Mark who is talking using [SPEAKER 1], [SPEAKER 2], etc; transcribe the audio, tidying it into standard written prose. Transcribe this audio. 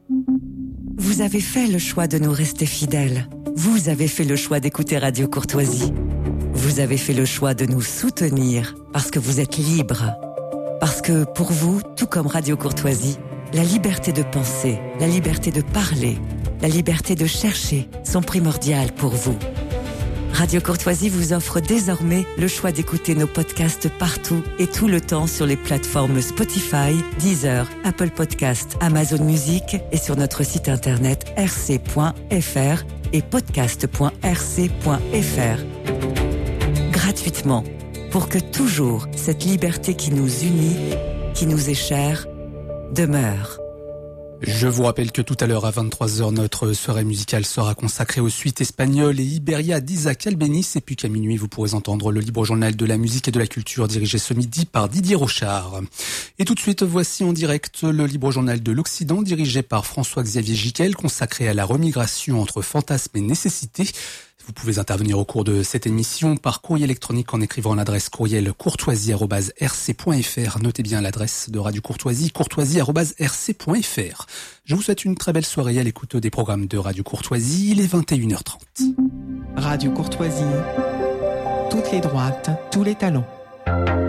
[SPEAKER 1] Vous avez fait le choix de nous rester fidèles. Vous avez fait le choix d'écouter Radio Courtoisie. Vous avez fait le choix de nous soutenir parce que vous êtes libres. Parce que pour vous, tout comme Radio Courtoisie, la liberté de penser, la liberté de parler, la liberté de chercher sont primordiales pour vous. Radio Courtoisie vous offre désormais le choix d'écouter nos podcasts partout et tout le temps sur les plateformes Spotify, Deezer, Apple Podcasts, Amazon Music et sur notre site internet rc.fr et podcast.rc.fr. Gratuitement, pour que toujours cette liberté qui nous unit, qui nous est chère, demeure.
[SPEAKER 2] Je vous rappelle que tout à l'heure à 23h, notre soirée musicale sera consacrée aux suites espagnoles et Iberia d'Isaac Albéniz. Et puis qu'à minuit, vous pourrez entendre le libre journal de la musique et de la culture dirigé ce midi par Didier Rochard. Et tout de suite, voici en direct le libre journal de l'Occident dirigé par François-Xavier Giquel, consacré à la remigration entre fantasmes et nécessités. Vous pouvez intervenir au cours de cette émission par courrier électronique en écrivant l'adresse courriel courtoisie@rc.fr. Notez bien l'adresse de Radio Courtoisie, courtoisie@rc.fr. Je vous souhaite une très belle soirée à l'écoute des programmes de Radio Courtoisie. Il est 21h30.
[SPEAKER 3] Radio Courtoisie, toutes les droites, tous les talents.